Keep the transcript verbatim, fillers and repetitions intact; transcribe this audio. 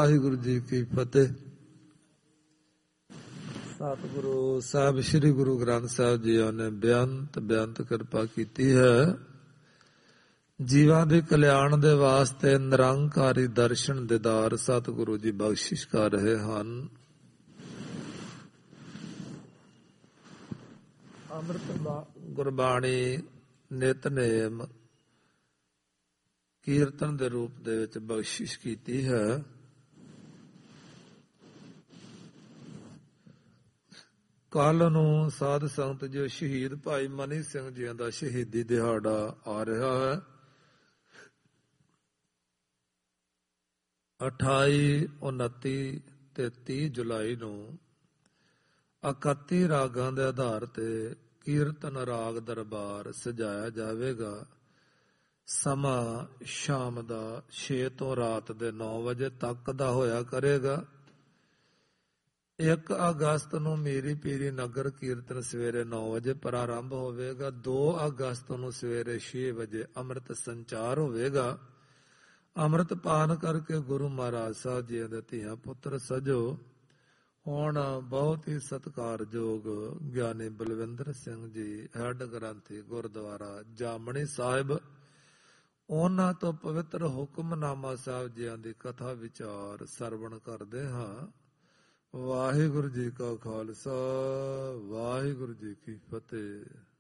ਵਾਹਿਗੁਰੂ ਜੀ ਕੀ ਫਤਿਹ। ਸਤਿਗੁਰੂ ਸਾਹਿਬ ਸ੍ਰੀ ਗੁਰੂ ਗ੍ਰੰਥ ਸਾਹਿਬ ਜੀ ਨੇ ਬੇਅੰਤ ਬੇਅੰਤ ਕਿਰਪਾ ਕੀਤੀ ਹੈ। ਜੀਵਾਂ ਦੇ ਕਲਿਆਣ ਦੇ ਵਾਸਤੇ ਨਿਰੰਕਾਰੀ ਦਰਸ਼ਨ ਦੀਦਾਰ ਸਤਿਗੁਰੂ ਜੀ ਬਖਸ਼ਿਸ਼ ਕਰ ਰਹੇ ਹਨ। ਅੰਮ੍ਰਿਤ ਗੁਰਬਾਣੀ ਨਿਤਨੇਮ ਕੀਰਤਨ ਦੇ ਰੂਪ ਦੇ ਵਿੱਚ ਬਖਸ਼ਿਸ਼ ਕੀਤੀ ਹੈ। ਕੱਲ ਨੂੰ ਸਾਧ ਸੰਗਤ ਜੋ ਸ਼ਹੀਦ ਭਾਈ ਮਨੀ ਸਿੰਘ ਜੀ ਦਾ ਸ਼ਹੀਦੀ ਦਿਹਾੜਾ ਆ ਰਿਹਾ ਹੈ। ਅਠਾਈ ਉਨੱਤੀ ਤੇ ਤੀਹ ਜੁਲਾਈ ਨੂੰ ਇਕੱਤੀ ਰਾਗਾਂ ਦੇ ਆਧਾਰ ਤੇ ਕੀਰਤਨ ਰਾਗ ਦਰਬਾਰ ਸਜਾਇਆ ਜਾਵੇਗਾ। ਸਮਾਂ ਸ਼ਾਮ ਦਾ ਛੇ ਤੋਂ ਰਾਤ ਦੇ ਨੌ ਵਜੇ ਤੱਕ ਦਾ ਹੋਇਆ ਕਰੇਗਾ। ਇੱਕ ਅਗਸਤ ਨੂੰ ਮੀਰੀ ਪੀਰੀ ਨਗਰ ਕੀਰਤਨ ਸਵੇਰੇ ਨੌ ਵਜੇ ਪ੍ਰਾਰੰਭ ਹੋਵੇਗਾ। ਦੋ ਅਗਸਤ ਨੂੰ ਸਵੇਰੇ ਛੇ ਵਜੇ ਅੰਮ੍ਰਿਤ ਸੰਚਾਰ ਹੋਵੇਗਾ। ਅੰਮ੍ਰਿਤ ਪਾਨ ਕਰਕੇ ਗੁਰੂ ਮਹਾਰਾਜ ਸਾਹਿਬ ਜੀ ਦੇ ਧੀਆਂ ਪੁੱਤਰ ਸਜੋ। ਹੁਣ ਬਹੁਤ ਹੀ ਸਤਿਕਾਰਯੋਗ ਗਿਆਨੀ ਬਲਵਿੰਦਰ ਸਿੰਘ ਜੀ ਹੈੱਡ ਗ੍ਰੰਥੀ ਗੁਰਦੁਆਰਾ ਜਾਮਣੀ ਸਾਹਿਬ, ਉਹਨਾਂ ਤੋਂ ਪਵਿੱਤਰ ਹੁਕਮਨਾਮਾ ਸਾਹਿਬ ਜੀਆਂ ਦੀ ਕਥਾ ਵਿਚਾਰ ਸਰਵਣ ਕਰਦੇ ਹਾਂ। ਵਾਹਿਗੁਰੂ ਜੀ ਕਾ ਖਾਲਸਾ, ਵਾਹਿਗੁਰੂ ਜੀ ਕੀ ਫਤਿਹ।